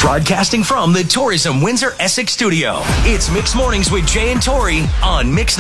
Broadcasting from the Tourism Windsor Essex studio, it's Mix Mornings with Jay and Tori on Mix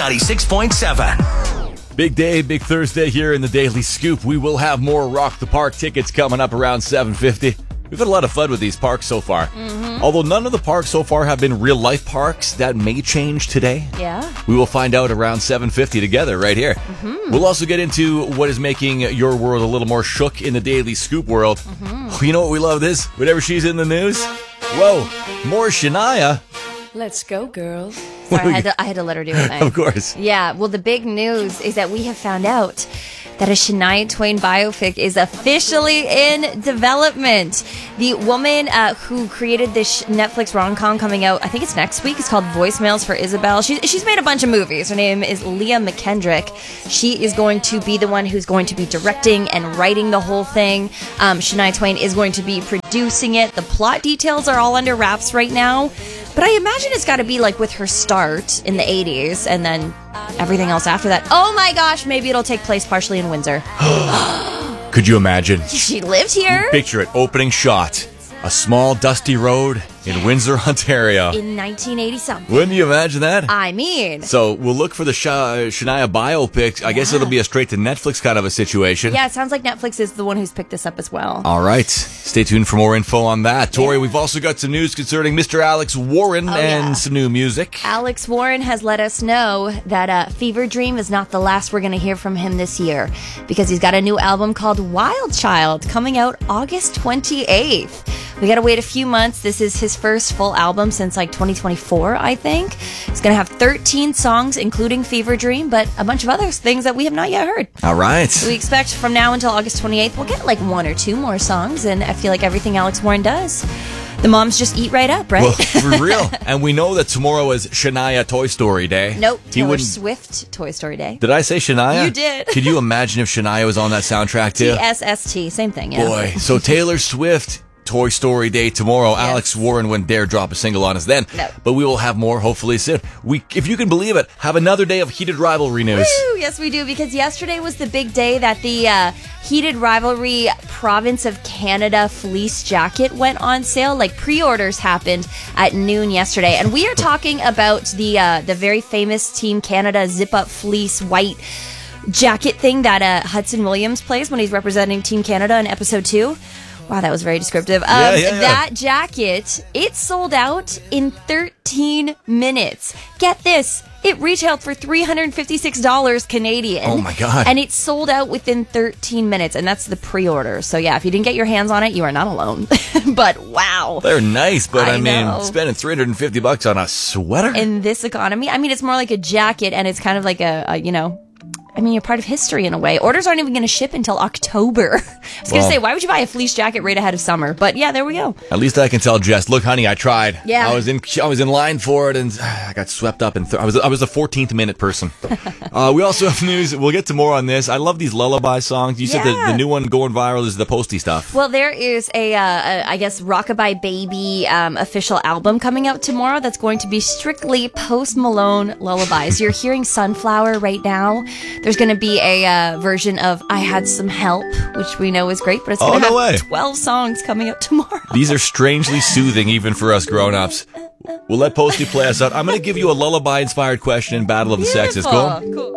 96.7. Big day, big Thursday here in the Daily Scoop. We will have more Rock the Park tickets coming up around 7:50. We've had a lot of fun with these parks so far. Although none of the parks so far have been real-life parks, that may change today. Yeah. We will find out around 7:50 together right here. We'll also get into what is making your world a little more shook in the Daily Scoop world. You know what we love this? Whenever she's in the news, whoa, more Shania. Let's go, girls. Sorry, I had to let her do it. Of course. Yeah, well, the big news is that we have found out that a Shania Twain biopic is officially in development. The woman who created this Netflix rom-com coming out, I think it's next week, it's called Voicemails for Isabel. She's made a bunch of movies. Her name is Leah McKendrick. She is going to be the one who's going to be directing and writing the whole thing. Shania Twain is going to be producing it. The plot details are all under wraps right now. But I imagine it's got to be like with her start in the 80s and then everything else after that. Oh my gosh, maybe it'll take place partially in Windsor. Could you imagine? She lived here? Picture it, opening shot. A small, dusty road in Windsor, Ontario. In 1980-something. Wouldn't you imagine that? I mean. So we'll look for the Shania biopic. I guess it'll be a straight-to-Netflix kind of a situation. Yeah, it sounds like Netflix is the one who's picked this up as well. All right. Stay tuned for more info on that. Tori, we've also got some news concerning Mr. Alex Warren and some new music. Alex Warren has let us know that Fever Dream is not the last we're going to hear from him this year because he's got a new album called Wild Child coming out August 28th. We got to wait a few months. This is his first full album since like 2024, I think. It's going to have 13 songs, including Fever Dream, but a bunch of other things that we have not yet heard. All right. We expect from now until August 28th, we'll get like one or two more songs, and I feel like everything Alex Warren does, the moms just eat right up, right? Well, for real. And we know that tomorrow is Shania Toy Story Day. Nope, Taylor Swift Toy Story Day. Did I say Shania? You did. Could you imagine if Shania was on that soundtrack too? TSST, same thing, yeah. Boy, so Taylor Swift... Toy Story Day tomorrow. Yes. Alex Warren wouldn't dare drop a single on us then. No. But we will have more hopefully soon. We, if you can believe it, have another day of Heated Rivalry news. Woo! Yes, we do, because yesterday was the big day that the Heated Rivalry Province of Canada fleece jacket went on sale. Like, pre-orders happened at noon yesterday. And we are talking about the very famous Team Canada zip-up fleece white jacket thing that Hudson Williams plays when he's representing Team Canada in episode 2. Wow, that was very descriptive. That jacket, it sold out in 13 minutes. Get this. It retailed for $356 Canadian. Oh, my God. And it sold out within 13 minutes, and that's the pre-order. So, yeah, if you didn't get your hands on it, you are not alone. But, wow. They're nice, but I mean, know. spending $350 on a sweater? In this economy? I mean, it's more like a jacket, and it's kind of like you're part of history in a way. Orders aren't even going to ship until October. I was going to say, why would you buy a fleece jacket right ahead of summer? But yeah, there we go. At least I can tell Jess, look, honey, I tried. Yeah. I was in line for it, and I got swept up. I was the 14th minute person. We also have news. We'll get to more on this. I love these lullaby songs. You said the new one going viral is the Posty stuff. Well, there is I guess, Rockabye Baby official album coming out tomorrow that's going to be strictly Post Malone lullabies. You're hearing Sunflower right now. There's going to be a version of I Had Some Help, which we know is great, but it's going to have 12 songs coming out tomorrow. These are strangely soothing even for us grown-ups. We'll let Posty play us out. I'm going to give you a lullaby-inspired question in Battle of the Sexes. Cool?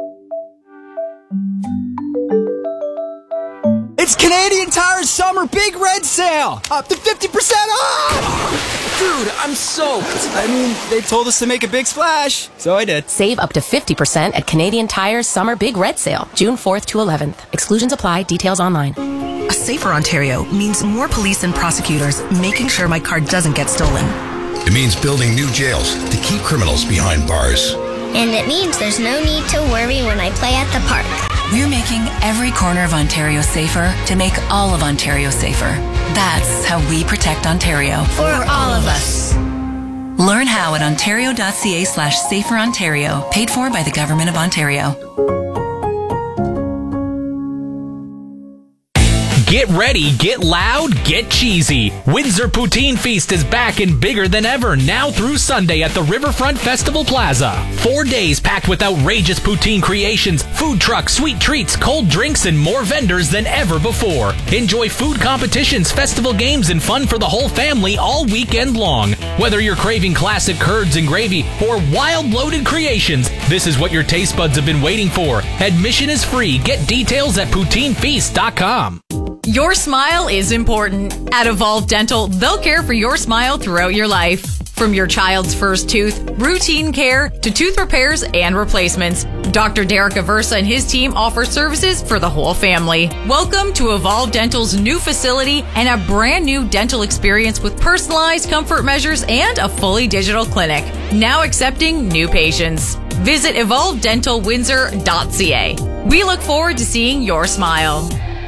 It's Canadian Tire's summer big red sale! Up to 50% off! Dude, I'm soaked. I mean, they told us to make a big splash, so I did. Save up to 50% at Canadian Tire's Summer Big Red Sale, June 4th to 11th. Exclusions apply. Details online. A safer Ontario means more police and prosecutors making sure my car doesn't get stolen. It means building new jails to keep criminals behind bars. And it means there's no need to worry when I play at the park. We're making every corner of Ontario safer to make all of Ontario safer. That's how we protect Ontario. For all of us. Learn how at ontario.ca/saferontario. Paid for by the Government of Ontario. Get ready, get loud, get cheesy. Windsor Poutine Feast is back and bigger than ever now through Sunday at the Riverfront Festival Plaza. 4 days packed with outrageous poutine creations, food trucks, sweet treats, cold drinks, and more vendors than ever before. Enjoy food competitions, festival games, and fun for the whole family all weekend long. Whether you're craving classic curds and gravy or wild loaded creations, this is what your taste buds have been waiting for. Admission is free. Get details at poutinefeast.com. Your smile is important. At Evolve Dental, they'll care for your smile throughout your life. From your child's first tooth, routine care, to tooth repairs and replacements, Dr. Derek Aversa and his team offer services for the whole family. Welcome to Evolve Dental's new facility and a brand new dental experience with personalized comfort measures and a fully digital clinic. Now accepting new patients. Visit evolvedentalwindsor.ca. We look forward to seeing your smile.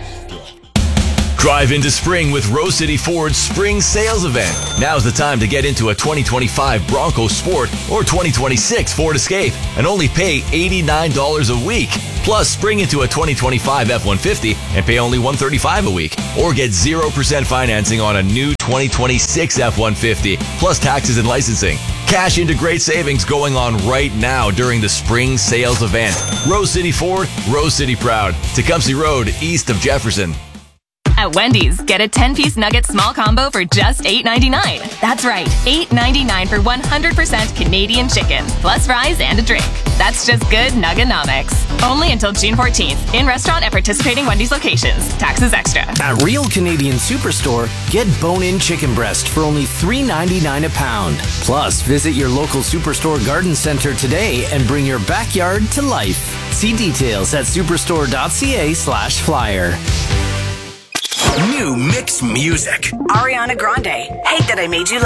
Drive into spring with Rose City Ford's spring sales event. Now's the time to get into a 2025 Bronco Sport or 2026 Ford Escape and only pay $89 a week. Plus, spring into a 2025 F-150 and pay only $135 a week. Or get 0% financing on a new 2026 F-150, plus taxes and licensing. Cash into great savings going on right now during the spring sales event. Rose City Ford, Rose City proud. Tecumseh Road, east of Jefferson. At Wendy's, get a 10-piece nugget small combo for just $8.99. That's right, $8.99 for 100% Canadian chicken, plus fries and a drink. That's just good Nuggenomics. Only until June 14th. In restaurant at participating Wendy's locations. Taxes extra. At Real Canadian Superstore, get bone-in chicken breast for only $3.99 a pound. Plus, visit your local Superstore garden center today and bring your backyard to life. See details at superstore.ca/flyer. New mix music. Ariana Grande, Hate That I Made You